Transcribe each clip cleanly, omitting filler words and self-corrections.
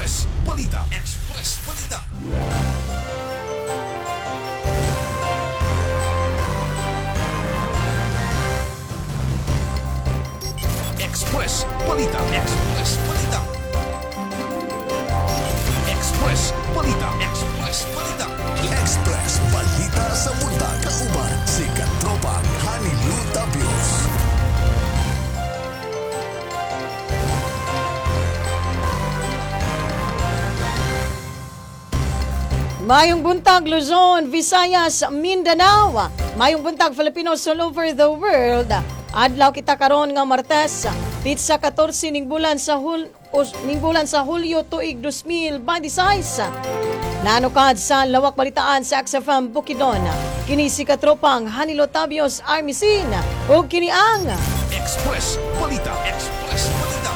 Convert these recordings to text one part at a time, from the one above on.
Express Balita. Express Balita. Express Balita. Express Balita. Express Balita. Express Balita. Express Balita sa buntag. Kauban si Katropang Hanilu Tapios. Mayong buntag Luzon, Visayas, Mindanao. Mayong buntag Filipinos all over the world. Adlaw kita karon nga Martes, pitsa 14 ning bulan sa Hulyo tuig 2026. Nanukad sa lawak balitaan sa XFM Bukidnon. Kini si Katropang Hanilo Tabios Armisin ug kini ang Express Balita. Express Balita.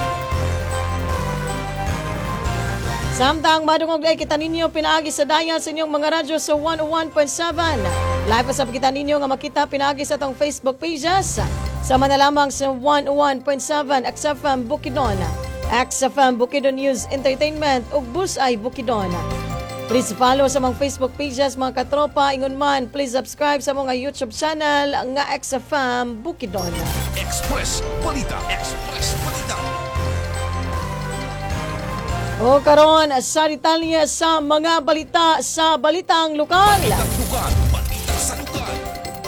Samtang madungog ay kita ninyo pinaagi sa daya sa inyong mga radyo sa 101.7. Live pa sa kita ninyo nga makita pinaagi sa atong Facebook pages. Sama na lamang sa 101.7 XFM Bukidnon, XFM Bukidnon News Entertainment ug Busay Bukidnon. Please follow sa mga Facebook pages mga katropa. Ingon man, please subscribe sa mga YouTube channel nga XFM Bukidnon. Express Balita. Express Balita. O karon sa detalye sa mga balita sa balitang lokal. Lugar. Balita sa lugar.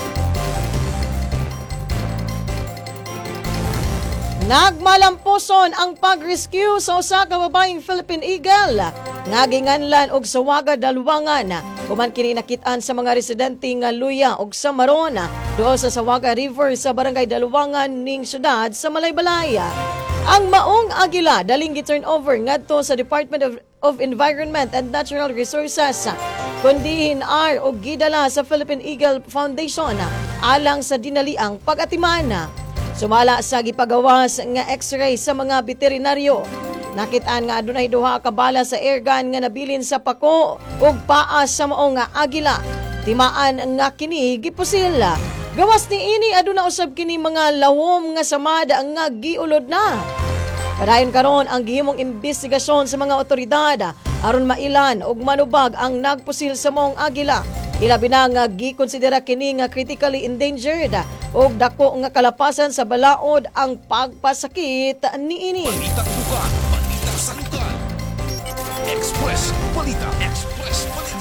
Nagmalampuson ang pag-rescue sa usa ka babaeng Philippine Eagle nga ginganlan og Sawaga Dalwangan. Human kini nakitaan sa mga residente nga Luya ug Samaron duol sa Sawaga River sa barangay Dalwangan ning syudad sa Malaybalay. Ang maong agila daling gi-turn over ngadto sa Department of Environment and Natural Resources kundi hinar og gidala sa Philippine Eagle Foundation alang sa dinaliang pag-atiman. Sumala sa gipagawas nga x-ray sa mga veterinaryo. Nakitaan nga adunay duha ka bala sa airgun nga nabilin sa pako ug paa sa maong nga agila. Timaan nga kini gipusil. Gawas ni ini aduna usab kini mga lawom nga samad nga giulod na. Padayon karon ang gihimong investigasyon sa mga otoridad aron mailan ug manubag ang nagpusil sa maong agila. Ilabi na nga gikonsidera kini nga critically endangered ug dako nga kalapasan sa balaod ang pagpasakit niini. Balita lugar. Balita sa lugar. Express Balita. Express Balita.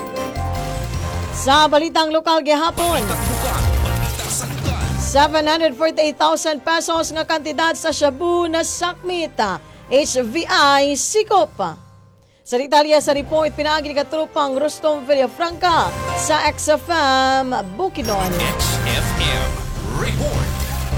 Sa balitang lokal gihapon, Balita lugar. Balita sa lugar. 748,000 pesos nga kantidad sa shabu na sakmita HVI Sikop. Sa detalye sa report, pinaagi ni Katropang Rustom Villafranca sa XFM Bukidnon. XFM Report.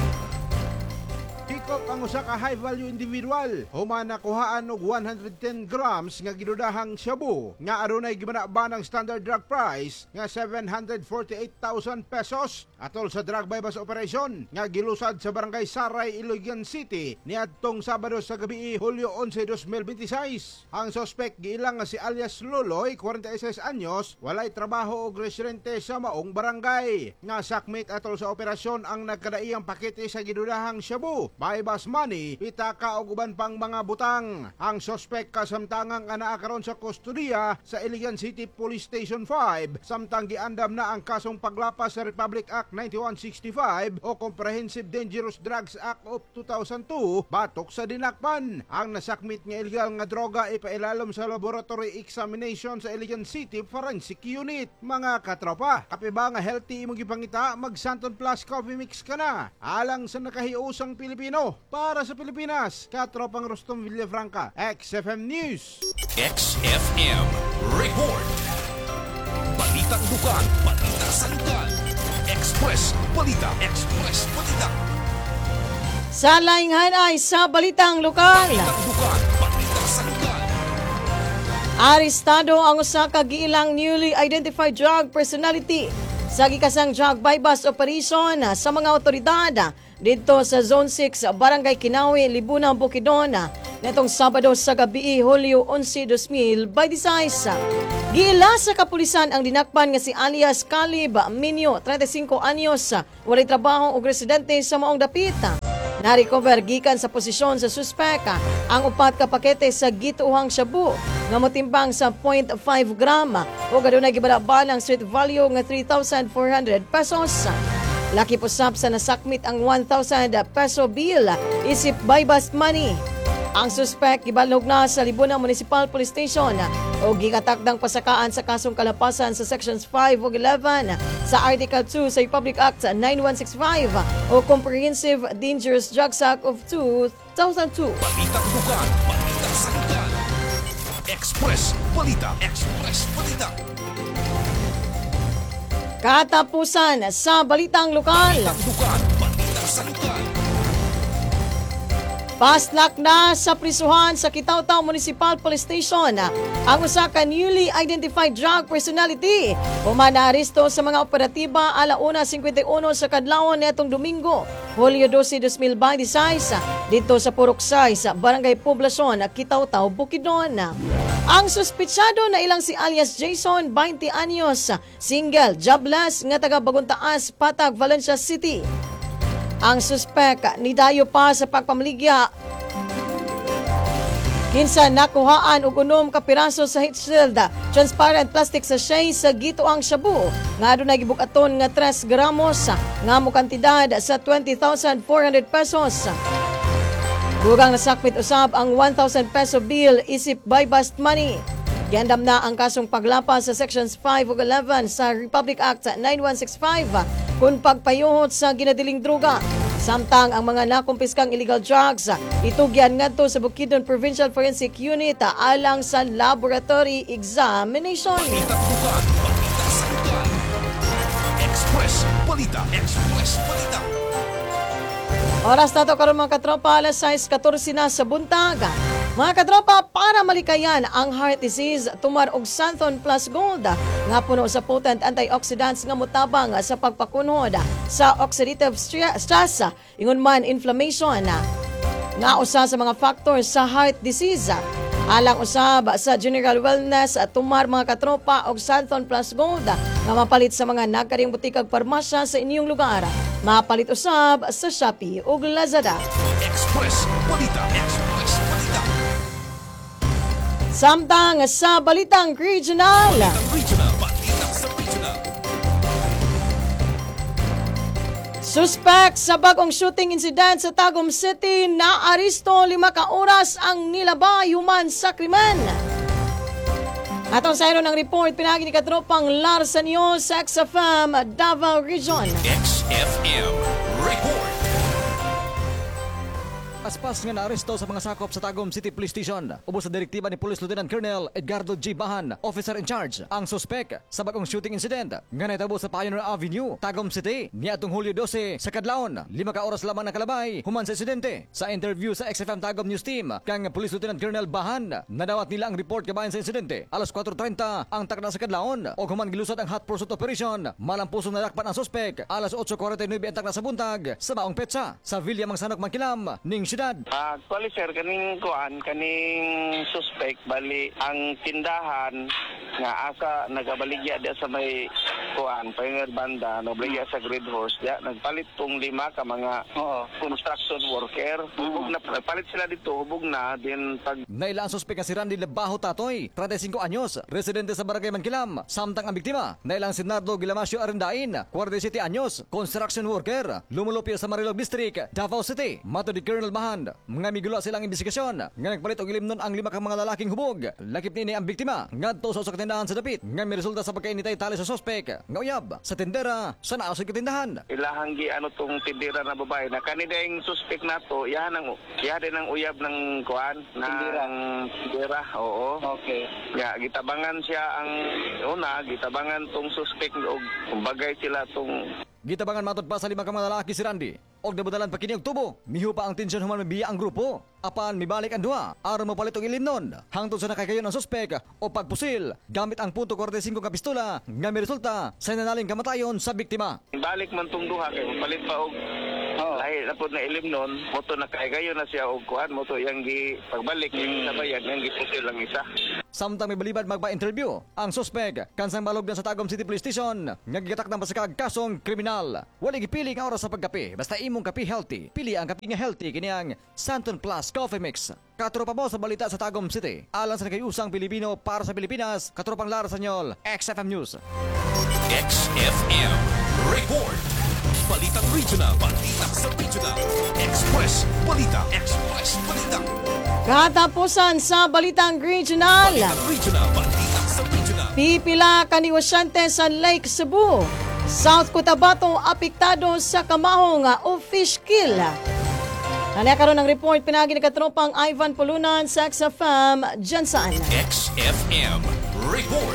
Hikot ang usa ka high-value individual. Human nakuhaan og 110 grams nga gidudahang shabu nga adunay gimanaba ng standard drug price nga 748,000 pesos atol sa drug bypass operation nga gilusad sa barangay Saray, Iligan City niadtong Sabado sa gabi Hulyo 11, 2026. Ang suspect giilang nga si alias Loloy, 46 anyos, walay trabaho og residente sa maong barangay. Nga sakmit atol sa operasyon ang nagkadaiyang pakete sa gidudahang shabu, bypass money, pitaka o uban pang mga butang. Ang suspect kasamtangang anaa karon sa kustudiya sa Iligan City Police Station 5 samtang giandam na ang kasong paglapas sa Republic Act 9165 o Comprehensive Dangerous Drugs Act of 2002 batok sa dinakpan. Ang nasakmit nga illegal nga droga ipailalom sa laboratory examination sa Iligan City Forensic Unit. Mga katropa, kape ba nga healthy imong gipangita, mag Santon Plus Coffee Mix ka na. Alang sa nakahiusang Pilipino, para sa Pilipinas, Katropang Rustom Villafranca, XFM News. XFM Report. Balitang lugar. Balita sa lugar. Express Balita. Express Balita. Sa lainghan ay sa balitang lokal. Balitang lugar. Balita sa lugar. Arestado ang usa ka giilang newly identified drug personality sa gikasang drug bypass operation sa mga otoridad dito sa Zone 6, Barangay Kinawi, Libuna, Bukidnon netong Sabado sa gabi, Hulyo 11, 2026. Giila sa kapulisan ang dinakpan nga si alias Calib Minyo, 35 anyos, walay trabaho ug residente sa maong dapit. Na-recover gikan sa posisyon sa suspek ang upat ka pakete sa gituhang shabu nga motimbang sa 0.5 gram o adunay gibalabalang street value nga 3,400 pesos. Laki pusap sa nasakmit ang 1,000 peso bill isip by bust money. Ang suspect gibalog na sa Libuna Municipal Police Station o gigatakdang pasakaan sa kasong kalapasan sa Sections 5 ug 11 sa Article 2 sa Republic Act 9165 o Comprehensive Dangerous Drugs Act of 2002. Balitang Dugan, Balitang Sanggan. Express Balita. Express Balita. Katapusan sa Balitang Lokal. Balitang Dugan, Balitang Sanggan. Pastlak na sa prisuhan sa Kitaw-Taw Municipal Police Station ang usa ka newly identified drug personality. Pumana-aresto sa mga operatiba ala 1:51 sa kadlawon netong Domingo, Hulyo 12, 2026 dito sa Puruksay sa Barangay Poblasyon, Kitaw-Taw, Bukidnon. Ang suspitsado na ilang si alias Jason, 20 anyos, single, jobless, nga taga Baguntaas, Patag, Valencia City. Ang suspek nidayo pa sa pagpamaligya. Kinsa nakuhaan og 6 ka piraso sa heat shield, transparent plastic sachet sa gituang shabu nga adunay gibug-aton nga 3 gramos nga mo kantidad sa 20,400 pesos. Dugang nasakmit usab ang 1,000 peso bill isip by bust money. Giandam na ang kasong paglapas sa Sections 5 ug 11 sa Republic Act 9165 kung pagpayuhot sa ginadiling droga. Samtang ang mga nakumpiskang illegal drugs itugyan ngadto sa Bukidnon Provincial Forensic Unit alang sa laboratory examination. Balitang Dugan, Balitang Sanggan. Express Balita. Express Balita. Oras na to karon mga katropa, alas 6:14 na sa buntag. Mga katropa, para malikayan ang heart disease, tumar og Santhon Plus Gold nga puno sa potent antioxidants nga mutabang sa pagpakunhod sa oxidative stress, ingon man inflammation nga usa sa mga factors sa heart disease. Alang usab sa general wellness, tumar mga katropa og Santhon Plus Gold nga mapalit sa mga nagkaring butikag parmasya sa inyong lugar. Mapalit usab sa Shopee ug Lazada. Express Balita. Express Balita. Samtang sa Balitang Regional, Balitang Regional. Balitang sa Regional. suspect sa bagong shooting incident sa Tagum City na aresto 5 ka oras ang nilabay human sa krimen. Atong sa ng report pinagi ni katropang Larsanio sa XFM Davao Region. XFM Report. Aspas nga naaresto sa mga sakop sa Tagum City Police Station. Ubos sa direktiba ni Police Lieutenant Colonel Edgardo G. Bahan, officer in charge, ang suspek sa bagong shooting incident nga nahitabo sa Pioneer Avenue, Tagum City, niadtong Hulyo 12 sa kadlawon. 5 ka oras lamang nakalabay human sa insidente. Sa interview sa XFM Tagum News Team, kang Police Lieutenant Colonel Bahan, nadawat nila ang report kabayan sa insidente. Alas 4:30 ang takda sa kadlawon o human gilusad ang hot pursuit operation. Malampusong nadakpan ang suspek. Alas 8:49 ang takda sa buntag sa baong petsa sa Villa Mangsanok, Mangkilam, ning siyudad. Actually sir, kaning suspect bali ang tindahan nga asa nagabaligya dia sa may Pioneer Banda, nabaligya sa Grid Horse dia nagpalit tong 5 ka mga construction worker. Hubog na nagpalit sila dito, hubog na din pag Naila ang suspek nga si Randy Lebajo Tatoy, 35 anyos, residente sa Barangay Mangkilam. Samtang ang biktima, naila ang si Nardo Gilamasio Arendain, 47 anyos, construction worker, lumulupyo sa Marilog District, Davao City. Mato di Colonel Bahan, mga migulo silang investigasyon nga nagpalit og ilimnon ang 5 ka mga lalaking hubog. Lakip nini ang biktima ngadto sa tindahan sa dapit nga may resulta sa pagkainitay tali sa suspek nga uyab sa tindera sa naasig tindahan. ilahang gi tong tindira na babae na kanideng suspect nato yahan ang uyab ng kuan ng tindira. Oo. Okay. Ya gitabangan siya ang gitabangan tong suspect og bagay sila tong Gitabangan matod pa sa 5 ka mga lalaki si Randy. Og nabudalan pa kini og tubo. Miho pa ang tensyon human mabiya ang grupo. Apan mibalik ang duha aron mapalit og ilimnon. Hangtod sa nakakayon ang suspek o pagpusil gamit ang .45 ka pistola nga may resulta sa nanaling kamatayon sa biktima. balik man tong duha kay palit pa og lahi na po na ilim nun, moto na kagayo na siya og kuan, moto yang gi pagbalik yung sabayan yang gipusil lang isa. Samtang may balibad magpa-interview, ang suspek kansang balog na sa Tagum City Police Station ngagigatak ng basakag kasong kriminal. Wala gipili nga oras sa pagkape, basta imong kape healthy. Pili ang kape nga healthy kini ang Santon Plus Coffee Mix. Katropa mo sa balita sa Tagum City. Alang sa nagayusang Pilipino para sa Pilipinas, katropang Lara Sanyol, XFM News. XFM Report. Balitang Regional. Balita sa Regional. Express Balita. Express Balita. Katapusan sa Balitang Regional. Balitang Regional. Balita sa Regional. Pipila ka negosyante sa Lake Cebu. South Cotabato apektado sa kamahong o fish kill. Nangyakaroon ng report pinagi ni katropang Ivan Pulunan sa XFM Jansan. XFM Report.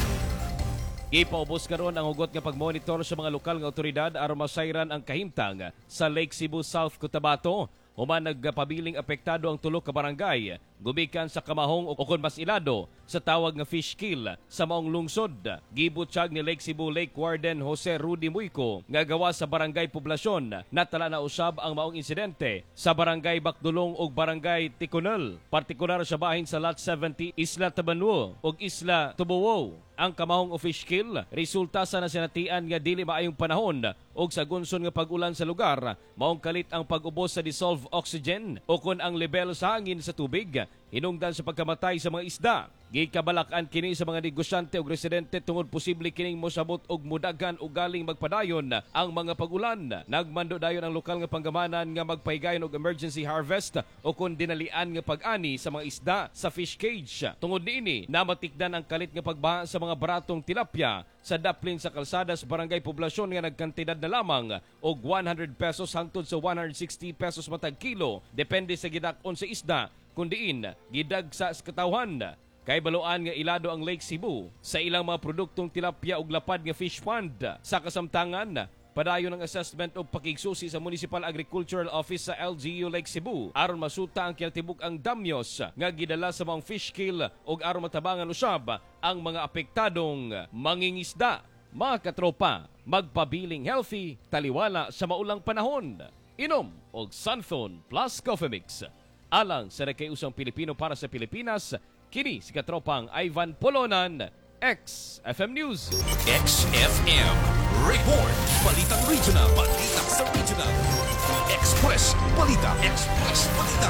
Ipaubos karon ang hugot nga pagmonitor sa mga lokal nga otoridad aron masayran ang kahimtang sa Lake Cebu, South Cotabato. Human nagpabiling apektado ang tulo ka barangay, gumikan sa Kamahong o kon mas ilado sa tawag nga fish kill sa maong lungsod. Gibutyag ni Lake Cebu Lake Warden Jose Rudy Muico nga gawa sa barangay poblasyon natala na usab ang maong insidente sa barangay Bakdulong ug barangay Ticonel, partikular sa bahin sa Lot 70 Isla Tabanwo ug Isla Tubuwo. Ang kamahong o fish kill resulta sa nasinatian nga dili maayong panahon ug sa gunson nga pag-ulan sa lugar, maong kalit ang pag-ubos sa dissolved oxygen o kon ang level sa hangin sa tubig hinungdan sa pagkamatay sa mga isda. Gikabalakan kini sa mga negosyante ug residente tungod posible kining mosabot og mudagan o galing magpadayon ang mga pag-ulan. Nagmando dayon ang lokal nga panggamanan nga magpahigayon og emergency harvest o kon dinalian nga pag-ani sa mga isda sa fish cage. Tungod niini, namatikdan ang kalit nga pagbaha sa mga baratong tilapia sa daplin sa kalsada sa barangay poblasyon nga nagkantidad na lamang og 100 pesos hangtod sa 160 pesos matag kilo depende sa gidak-on sa isda kundiin gidag sa katawhan. Kay baluan nga ilado ang Lake Cebu sa ilang mga produktong tilapia ug lapad nga fish pond. Sa kasamtangan, padayon ang assessment o pakigsusi sa Municipal Agricultural Office sa LGU Lake Cebu aron masuta ang kinatibuk ang damyos nga gidala sa mga fish kill ug aron matabangan usab ang mga apektadong mangingisda. Mga katropa, magpabiling healthy, taliwala sa maulang panahon. Inom og Santon Plus Coffee Mix. Alang sa nakayusang Pilipino para sa Pilipinas, kini si katropang Ivan Polonan, XFM News. XFM Report. Balitang Regional. Balita sa Regional. Express Balita. Express Balita.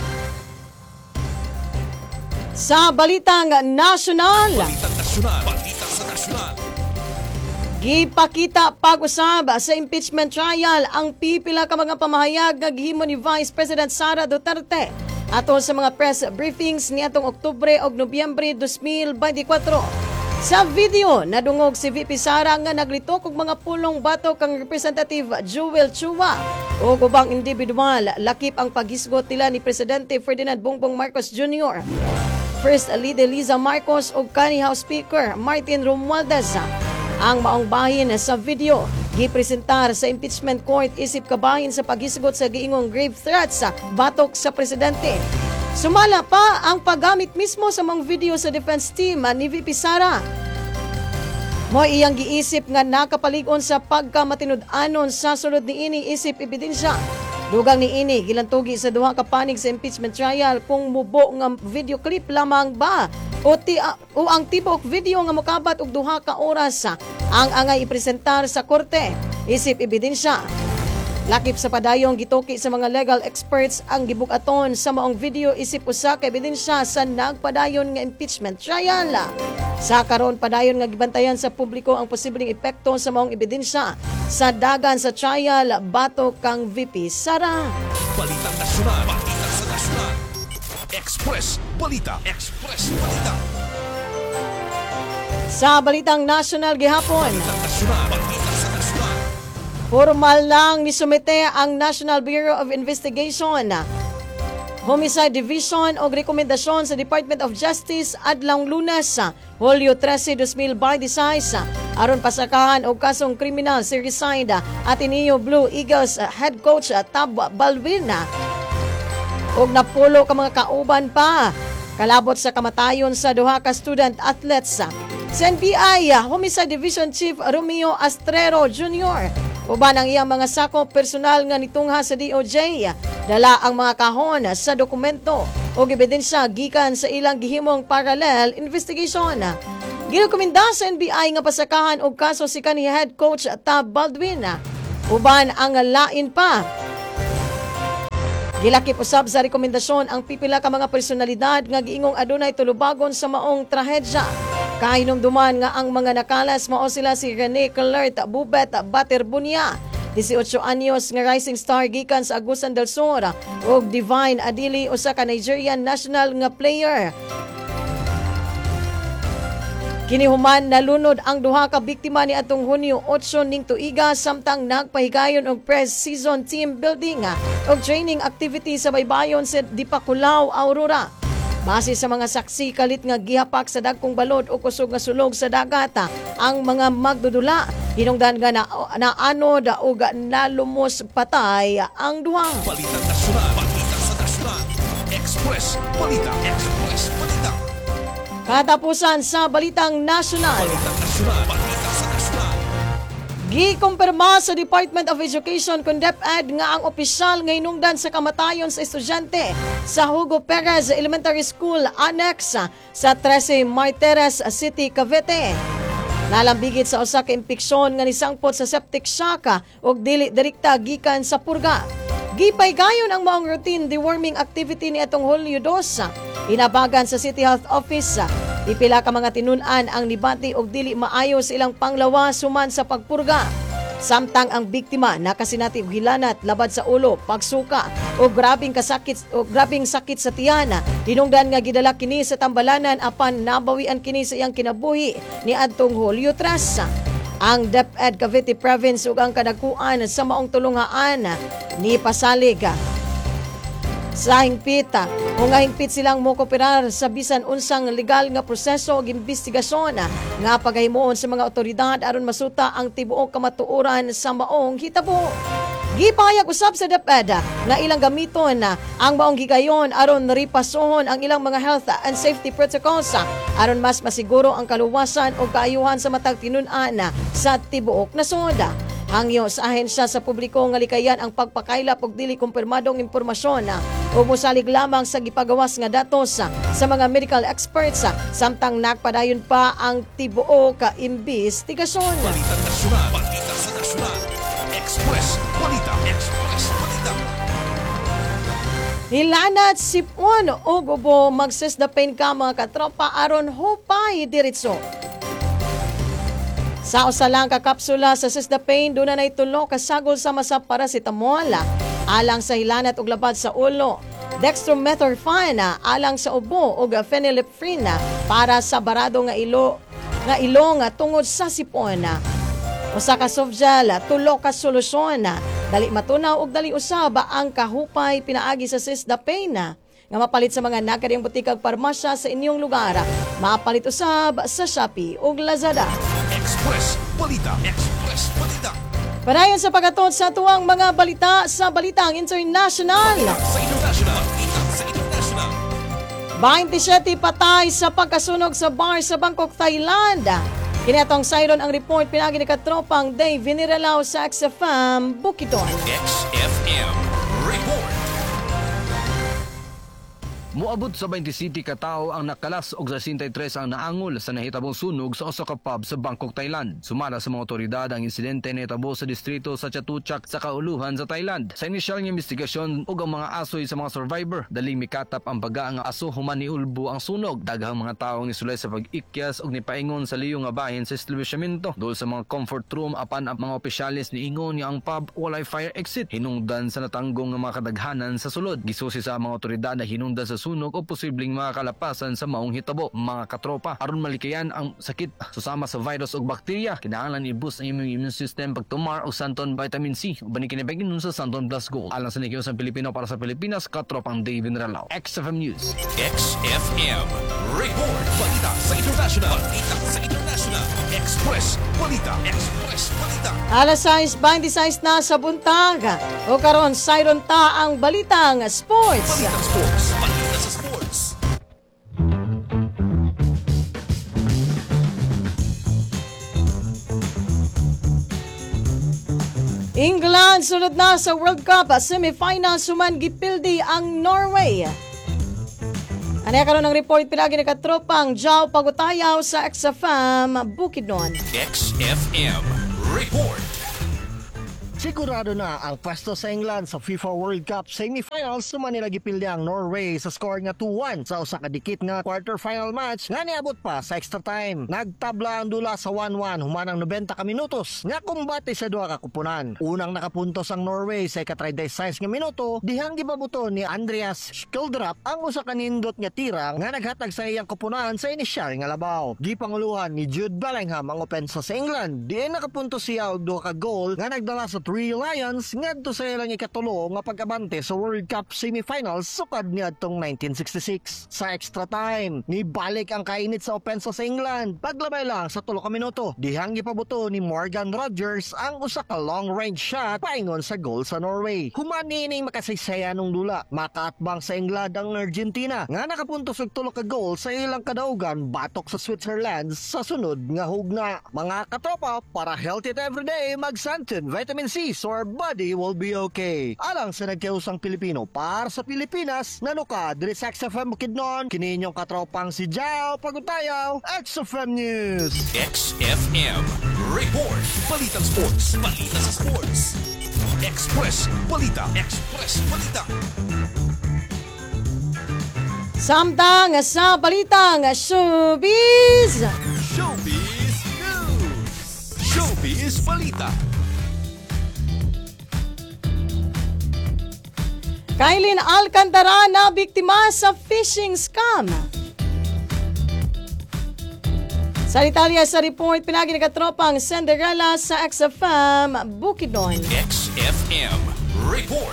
Sa Balitang Nasyonal, Balitang Nasyonal. Balita sa Nasyonal. gipakita pag-usab sa impeachment trial ang pipila ka mga pamahayag nga gihimo ni Vice President Sara Duterte atol sa mga press briefings niadtong Oktubre ug Nobyembre 2024. Sa video, nadungog si VP Sara nga naglitok og mga pulong batok kang Representative Jewel Chua o ubang individual lakip ang paghisgot nila ni Presidente Ferdinand Bongbong Marcos Jr., First Lady Liza Marcos ug kanhi House Speaker Martin Romualdez. Ang maong bahin sa video gipresentar sa impeachment court isip kabahin sa paghisgot sa giingong grave threats sa batok sa presidente. Sumala pa ang paggamit mismo sa mga video sa defense team ni VP Sara. Mo iyang giisip nga nakapalig-on sa pagkamatinud-anon sa sulod ni ini isip ebidensya. Dugang ni ini gilantugi sa duha ka panig sa impeachment trial kung mubo nga video clip lamang ba o ang tibok video nga mokabat og duha ka oras ang angay ipresentar sa korte isip ebidensya. Lakip sa padayong gitoki sa mga legal experts ang gibug-aton sa maong video isip usa ka ebidensya sa nagpadayon nga impeachment trial. Sa karon padayon nga gibantayan sa publiko ang posibleng epekto sa maong ebidensya sa dagan sa trial batok kang VP Sara. Balitang Nasyonal. Balita sa Nasyonal. Express Balita. Express Balita. Sa Balitang Nasyonal gihapon, Balitang Nasyonal. Balita sa Nasyonal. formal lang nisumite ang National Bureau of Investigation, Homicide Division o rekomendasyon sa Department of Justice adlang Lunes, Hulyo 13, 2026 aron pasakahan og kasong kriminal si resigned Ateneo Blue Eagles head coach Tab Balwina og napulo ka mga kauban pa kalabot sa kamatayon sa duha ka student athletes. Sa NBI, Homicide Division Chief Romeo Astrero Jr. Uban ang iyang mga sakop personal nga nitungha sa DOJ, dala ang mga kahon sa dokumento o ebidensya gikan sa ilang gihimong parallel investigation. Girekomenda sa NBI nga pasakahan og kaso si kanhi head coach Tab Baldwin. Uban ang lain pa. Gilakip usab sa rekomendasyon ang pipila ka mga personalidad nga giingong adunay tulubagon sa maong trahedya. Kahinumduman nga ang mga nakalas mao sila si Rene Calert Bubet Baterbunia, 18 anyos nga rising star gikan sa Agusan del Sur, ug Divine Adili usa ka Nigerian national nga player. Kinihuman nalunod ang duha ka biktima ni atong Hunyo 8 ning tuiga samtang nagpahigayon og pre-season team building og training activity sa baybayon sa Dipakulaw, Aurora. Base sa mga saksi, kalit nga gihapak sa dagkong balod o kusog nga sulog sa dagat ang mga magdudula. Hinungdan nga naanod o nalumos patay ang duha. Balitang nasyonal, balita sa nasyonal. Express Balita, Express Balita. Katapusan sa Balitang Nasyonal. Balitang nasyonal, balita sa nasyonal. Gikumpirma sa Department of Education kung DepEd nga ang opisyal nga hinungdan sa kamatayon sa estudyante sa Hugo Perez Elementary School Annex sa 13 Martires City, Cavite. Nalambigit sa usa ka impeksyon nga nisangpot sa septic shock ug dili direkta gikan sa purga. Gipaygayon ang maong routine deworming activity ni atong Hulyo 2. Inabagan sa City Health Office. Pipila ka mga tinun-an ang nibati og dili maayo sa ilang panglawas suman sa pagpurga. Samtang ang biktima nakasinati og hilanat, labad sa ulo, pagsuka o grabing sakit sa tiyan. Hinungdan nga gidala kini sa tambalanan apan nabawian kini sa iyang kinabuhi ni adtong Hulyo 3. Ang DepEd Cavite Province ug ang kadakuan sa maong tulungaan ni pasalig sa hingpit. Kung nga hingpit silang mokooperar sa bisan unsang legal nga proseso ug investigasyon nga paghimuon sa mga otoridad aron masuta ang tibuok kamatuoran sa maong hitabo. Gipayag usab sa DepEd nga ilang gamiton ang maong gigayon aron ripasohon ang ilang mga health and safety protocols aron mas masiguro ang kaluwasan o kaayuhan sa matag tinun-an sa tibuok nasod. Hangyo sa ahensya sa publiko nga likayan ang pagpakaylap og dili kumpirmadong impormasyon o musalig lamang sa gipagawas nga datos sa mga medical experts samtang nagpadayon pa ang tibuok ka investigasyon. Balitang nasyonal, balita sa nasyonal. Express Balita, Express Balita. Hilanat sipon o gubo magsisdapain ka mga katropa aron hupay diretso. Sa usa lang ka kapsula sa Sisdapain, doon na tulo kasagol sama sa paracetamol, alang sa hilanat ug labad sa ulo, dextromethorphan, alang sa ubo ug phenylephrine para sa barado nga ilo nga tungod sa sipon. Usa ka softgel, tulo ka solusyon, dali matunaw ug dali usab ang kahupay pinaagi sa Sisdapain nga mapalit sa mga nagkadiyang butikag parmasya sa inyong lugar. Mapalit usab sa Shopee ug Lazada. Express Balita, Express Balita. Padayon sa pagatuon sa tuwang mga balita sa Balitang International. Sa international, balita sa international. 27 patay sa pagkasunog sa bar sa Bangkok, Thailand. Kinatong sayron ang report pinagi ni katropang Dave Viniralaw sa XFM Bukidnon. XFM Report. Moabot sa 20 city ka tawo ang nakalas og 63 ang naangol sa nahitabong sunog sa usa ka pub sa Bangkok, Thailand. Sumala sa mga otoridad ang insidente nahitabo sa distrito sa Chatuchak sa kauluhan sa Thailand. Sa inisyal nga investigasyon ug ang mga asoy sa mga survivor, daling mikatap ang baga nga aso human niulbo ang sunog. Daghang mga tawo nisulay sa pag-ikyas ug nipaingon sa liyo nga bahin sa establishmento. Dol sa mga comfort room apan ang mga opisyalis niingon nga ang pub walay fire exit. Hinungdan sa natanggong nga mga kadaghanan sa sulod. Gisusi sa mga otoridad na hinungdan sa sunog o posibleng mga kalapasan sa maong hitabo. Mga katropa, aron malikayan ang sakit susama sa virus o bakterya, kinahanglan i-boost ang immune system pagtumar o Santon vitamin C uban kinibagin sa Santon Plus Gold. Alang sa Nikiyo sa Pilipino para sa Pilipinas, katropang David Ralao. XFM News. XFM Report. Balita sa international, balita sa international. Express Balita, Express Balita. Alas 6:26 na sa buntag. O karon sayron ta ang Balitang Sports. Balitang Sports, balita sa sports. England sunod na sa World Cup semifinals suman gipildi ang Norway. Ano karon ng report pinagi ni katropang Jao Pagutayaw sa XFM Bukidnon. XFM Report. Sigurado na ang pwesto sa England sa FIFA World Cup semifinals suman nila gipildi ang Norway sa score nga 2-1 sa usa ka dikit nga quarterfinal match nga niabot pa sa extra time. Nagtabla ang dula sa 1-1 human ang 90 ka minutos nga kumbate sa duha ka kupunan. Unang nakapuntos ang Norway sa ika-36 nga minuto dihang gipabuto ni Andreas Skjeldrap ang usa ka nindot nga tira nga naghatag sa iyang kupunan sa inisyal nga labaw. Gipanguluhan ni Jude Bellingham ang opensa sa England. Diin nakapuntos siya og duha ka goal nga nagdala sa 3 Lions ngadto sa ilang ikatulo nga pag-abante sa World Cup semifinals sukad niadtong 1966. Sa extra time, nibalik ang kainit sa opensa sa England. Paglabay lang sa 3 ka minuto, dihang gipabuto ni Morgan Rogers ang usa ka long-range shot paingon sa goal sa Norway. Human niining makasaysayan nung dula. Makaatbang sa England ang Argentina nga nakapuntos og 3 ka goal sa ilang kadaugan batok sa Switzerland sa sunod nga hugna. Mga katropa, para healthy everyday, mag-Santon Vitamin C so our body will be okay. Alang sa nagkausang Pilipino para sa Pilipinas, nanuka diri sa XFM Bukidnon, kininyong katropang si Jao Pagutayaw, XFM News. XFM Report. Balitang sports. Balita sa sports. Express Balita. Express Balita. Samtang sa balitang showbiz. Showbiz News. Showbiz Balita. Kailin Alcantara na biktima sa phishing scam. Sa detalye sa report, pinagi ni katropang Cinderella sa XFM Bukidnon. XFM Report.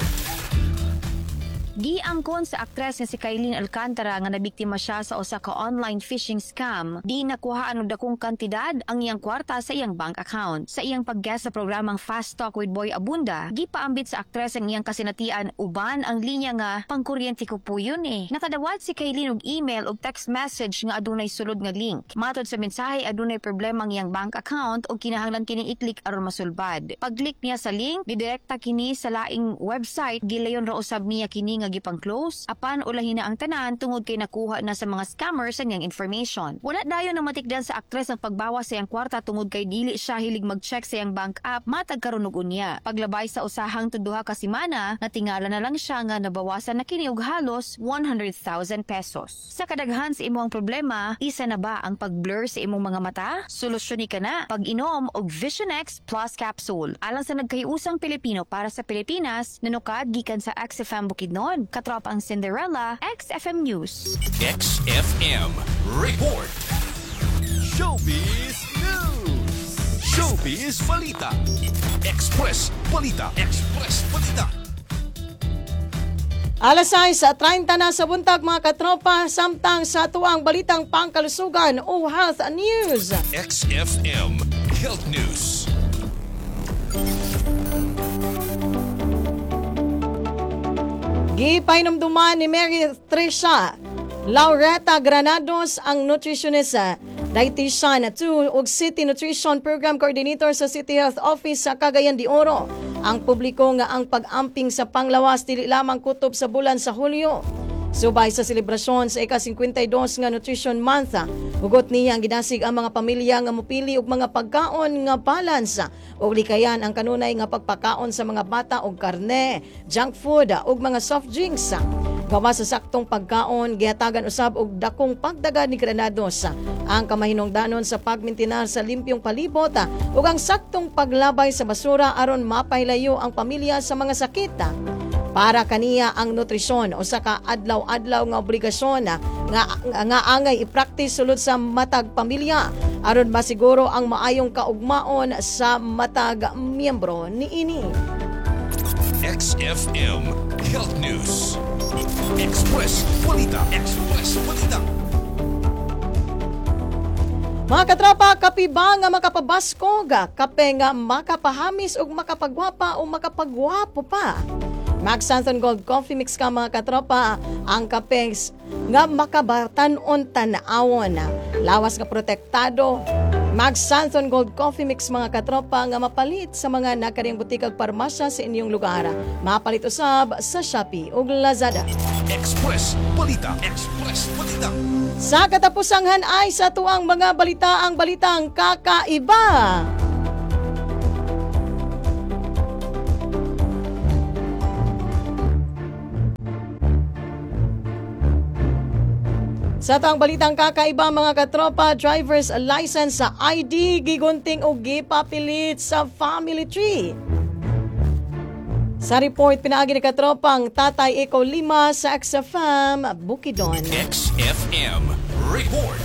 Giangkon sa aktres nga si Kailin Alcantara nga nabiktima siya sa usa ka online phishing scam. Di nakuhaan og dakong kantidad ang iyang kwarta sa iyang bank account. Sa iyang pag-guest sa programang Fast Talk with Boy Abunda, gipaambit sa aktres ang iyang kasinatian uban ang linya nga pangkuryente ko po yun eh. Nakadawat si Kailin og email og text message nga adunay sulod nga link. Matod sa mensahe adunay problema ang iyang bank account og kinahanglan kini i-click aron masulbad. Pag-click niya sa link, didirekta kini sa laing website. Gilayon ra usab niya kini nga gipang-close apan ulahin na ang tanan tungod kay nakuha na sa mga scammers ang iyang information. Wala dayon na matikdan sa aktres ang pagbawas sa iyang kwarta tungod kay dili siya hilig mag-check sa iyang bank app matag karon og unya. Paglabay sa usahang duha ka semana, natingala na lang siya nga nabawasan na kini og halos 100,000 pesos. Sa kadaghan sa imong problema, isa na ba ang pag-blur sa imong mga mata? Solusyon ni kana pag-inom og Vision X Plus Capsule. Alang sa nagkayusang Pilipino para sa Pilipinas, nanukad gikan sa XFM Bukidnon. Katropang Cinderella, XFM News. XFM Report. Showbiz News. Showbiz Balita. Express Balita. Express Balita. Alas 6:30 na sa buntag mga katropa, samtang sa tuwang balitang pangkalusugan o health news. XFM Health News. Gipainomduman ni Mary Trisha Laureta Granados ang nutritionist, dietitian ug City Nutrition Program Coordinator sa City Health Office sa Cagayan de Oro. Ang publiko nga ang pag-amping sa panglawas dili lamang kutob sa bulan sa Hulyo. Subay sa selebrasyon sa ika-52 nga Nutrition Month, hugot niya ang gidasig ang mga pamilya nga mupili og mga pagkaon nga balance ug likayan ang kanunay nga pagpakaon sa mga bata og karne, junk food ug mga soft drinks. Gawa sa saktong pagkaon, gihatagan usab og dakong pagdagad ni Granados ang kamahinungdanon sa pagmintinar sa limpyong palibot ug ang saktong paglabay sa basura aron mapailayo ang pamilya sa mga sakit. Para kaniya ang nutrisyon o sa kaadlaw-adlaw nga obligasyon nga angay i-practice sulod sa matag pamilya aron masiguro ang maayong kaugmaon sa matag miyembro niini. XFM Health News. Express Balita. Express Balita. Mga katrapa, kape ba nga makapabaskog, kape nga makapahamis ug makapagwapa o makapagwapo pa? Max Santon Gold Coffee Mix ka mga katropa, ang kape nga makabatan-on tanawon. Lawas nga protektado Mag Santon Gold Coffee Mix mga katropa nga mapalit sa mga nakariyang butikag parmasya sa inyong lugar. Mapalit usab sa Shopee ug Lazada. Express Balita. Express Balita. Sa katapusanghan ay sa tuang mga balita ang balitang kakaiba. Sa tang balitang kakaiba mga katropa, driver's license sa ID gigunting og gipapilit sa family tree. Sa report pinaagi ni katropang Tatay Eko Lima sa XFM Bukidnon. XFM Report.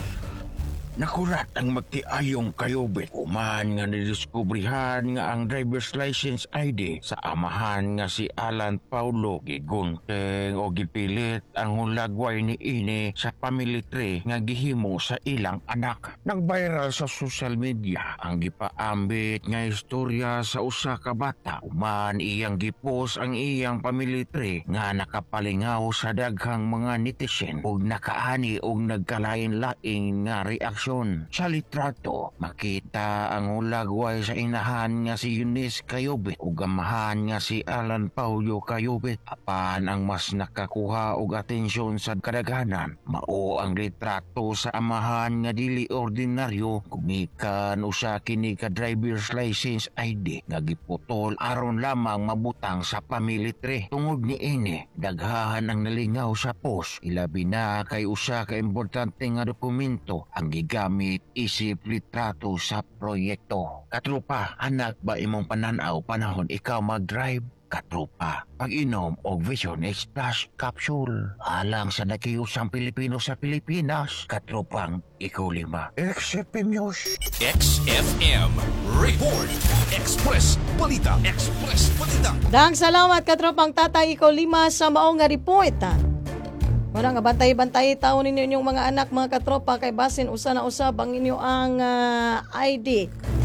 Nakurat ang magtiayong kayubit. Uman nga nidiskubrihan nga ang driver's license ID sa amahan nga si Alan Paulo. Gigunteng o gipilit ang hulagway ni ini sa family tree nga gihimo sa ilang anak. Nag-viral sa social media ang gipaambit nga istorya sa usa ka bata. Uman iyang gipos ang iyang family tree nga nakapalingaw sa daghang mga netizen ug nakaani og nagkalain-laing nga reaksyon. Sa litrato, makita ang hulagway sa inahan nga si Eunice Kayubit ug amahan nga si Alan Paulo Kayubit. Apan ang mas nakakuha og atensyon sa kadaghanan mao ang litrato sa amahan nga dili ordinaryo kumikan usa kini ka driver's license ID nga giputol aron lamang mabutang sa family tree. Tungod ni ini, daghahan ang nalingaw sa post, ilabi na kay usa ka importante nga dokumento ang gamit isip litrato sa proyekto. Katropa, anak ba imong pananaw panahon ikaw mag-drive? Katropa, pag-inom og Vision X Plus capsule alang sa nakiusang Pilipino sa Pilipinas. Katropang Eko Lima. XFM News. XFM Report. Express Balita. Express Balita. Daang salamat katropang Tatay Eko Lima sa maong nga report. Wala nga bantay-bantay taon ninyo inyong mga anak mga katropa kay basin usa na usab ang inyo ang ID.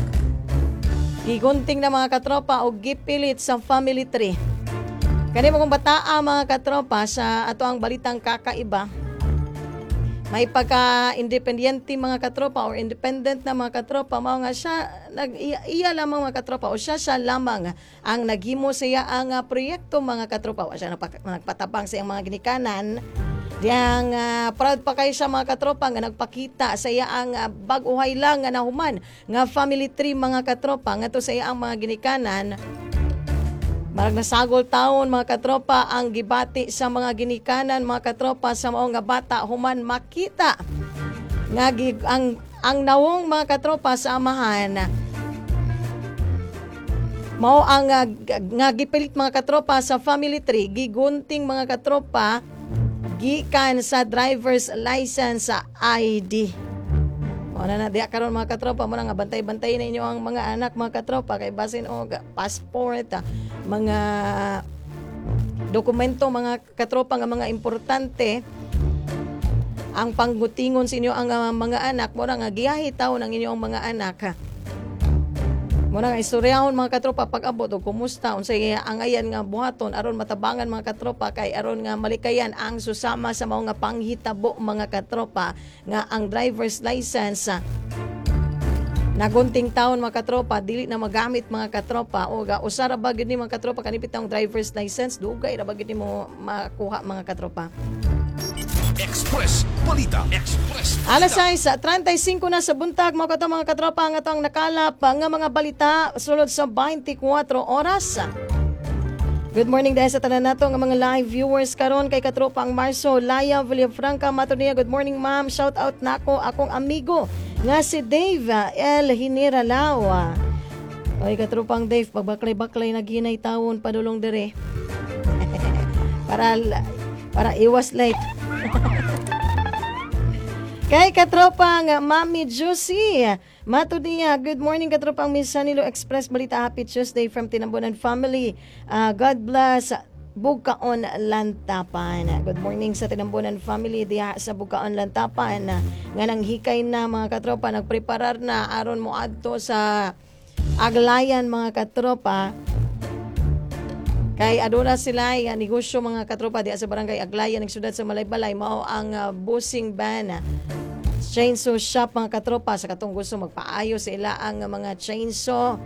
Gigunting na mga katropa og gipilit sa family tree. Kani mo kung bataa mga katropa sa ato ang balitang kakaiba. May pagka-independyente mga katropa or independent na mga katropa mao nga siya iya lamang mga katropa o siya lamang ang naghimo siya ang proyekto mga katropa. Wa siya nagpatabang sa iyang mga ginikanan. Diyang proud pa kayo sa mga katropa nga nagpakita sa iya ang bag-uhay lang nga nahuman nga family tree mga katropa nga to sa iya ang mga ginikanan. Marag nasagol taon mga katropa ang gibati sa mga ginikanan mga katropa sa maong nga bata human makita nga ang nawong mga katropa sa amahan mao ang nga gipilit mga katropa sa family tree gigunting mga katropa gikan sa driver's license sa ID. Wala na diya karon mga katropa mo nga bantay-bantay na inyo ang mga anak mga katropa kay basin og passport mga dokumento mga katropa nga mga importante ang panggutingon sa inyo ang mga anak mo nga giyahi taon ang inyong mga anak. Muna nga istoryahon mga katropa pag-abot o kumusta unsay ang ayan nga buhaton aron matabangan mga katropa kay aron nga malikayan ang susama sa mga panghitabo mga katropa nga ang driver's license nagunting taon mga katropa dili na magamit mga katropa o usara ba gid ni mga katropa kanipit ang driver's license dugay ra ba gid mo makuha mga katropa. Express Balita. Express Balita. Alas 6:35 na sa buntag mga katropa ang atong nakalap nga mga balita sulod sa 24 oras. Good morning dahil sa tanan nato nga mga live viewers karon kay katropa ang Marso Laya Villafranca matud niya good morning ma'am shout out nako akong amigo nga si Dave L. Hinera Lawa. Oy katropang Dave pagbaklay-baklay naghinay taon padulong dire. para iwas late. Kay katropang Mami Juicy matud niya good morning katropang Miss Sanilo Express balita happy Tuesday from Tinambunan family. God bless Bugkaon Lantapan. Good morning sa Tinambunan family diha sa Bugkaon Lantapan nga nang hikay na mga katropa nagpreparar na aron mo adto sa Aglayan mga katropa. Kay aduna sila negosyo mga katropa diha sa barangay Aglayan ng siyudad sa Malaybalay mao ang busing ban chainsaw shop mga katropa sa katong gusto magpaayo sa ila ang mga chainsaw.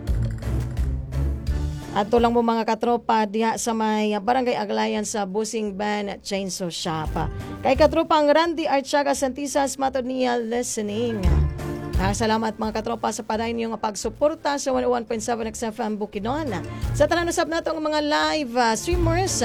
At lang mo mga katropa diha sa may Barangay Aglayan sa Busing Ban Chainsaw Shop. Kay katropa ang Randy Archaga Santisas matod niya listening. Salamat mga katropa sa padayon niyo nga pagsuporta sa 101.7 XFM Bukidnon. Sa tanan usab nato ang mga live streamers.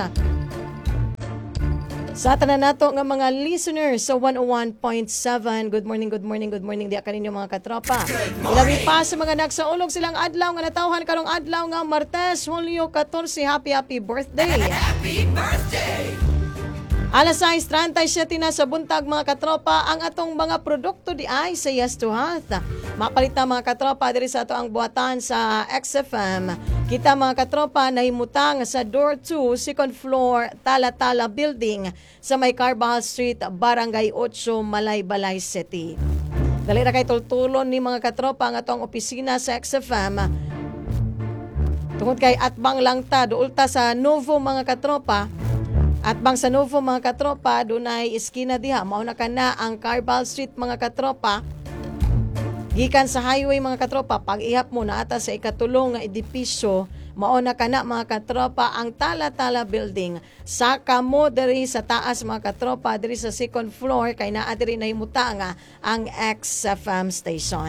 Sa tanan nato nga mga listeners sa 101.7. Good morning diya kaninyo mga katropa. Ilabi pa sa mga nagsaulog silang adlaw nga natawhan karong adlaw nga Martes, Hulyo 14. Happy birthday. Happy birthday. Alas 6:37 na sa buntag mga katropa ang atong mga produkto di ay sa Yes to Health. Mapalit na mga katropa diri sa ato ang buhatan sa XFM. Kita mga katropa nahimutang sa door 2, second floor, Tala-Tala Building sa may Carbajal Street, Barangay 8, Malaybalay City. Dali ra kay tultulon ni mga katropa ang atong opisina sa XFM. Tungod kay atbang lang ta duulta sa Novo mga katropa. At bang sa Novo mga katropa, dunay iskina diha, mauna ka na ang Carbajal Street mga katropa. Gikan sa highway mga katropa, pag ihap mo na ata sa ikatulong nga edipisyo, mauna ka na mga katropa ang Tala-Tala Building. Saka mo diri sa taas mga katropa, diri sa second floor, kay naa diri na himutanga ang XFM station.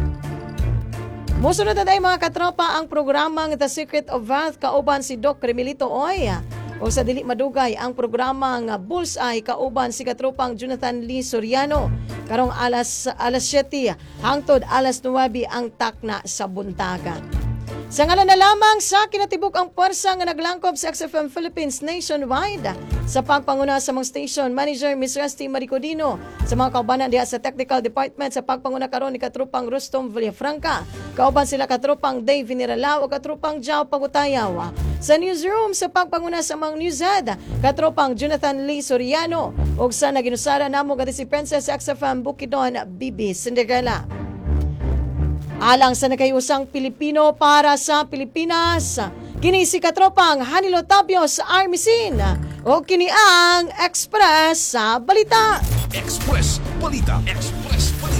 Musunod na tayo mga katropa ang programang The Secret of Wealth kauban si Doc Remilito Oy. O sa dili madugay ang programang Bullseye kauban si katropang Jonathan Lee Soriano. Karong alas 7 hangtod alas 9 ang takna sa buntaga. Sa ngalan na lamang sa kinatibuk ang puwersa nga naglangkob sa XFM Philippines nationwide. Sa pagpanguna sa mga station manager Ms. Rusty Maricodino, sa mga kaubanan diha sa technical department sa pagpanguna karon ni katropang Rustom Villafranca, kauban sila katropang Dave Viniralao o katropang Jao Pagutayaw. Sa newsroom sa pagpanguna sa mga newshead, katropang Jonathan Lee Soriano ug sa naginusara namo gati si Princess XFM Bukidnon Bibi Cinderella. Alang sa nagayusang Pilipino para sa Pilipinas, kini si katropang Hanilo Tapio sa Army Scene o kini ang Express sa Balita. Express Balita. Express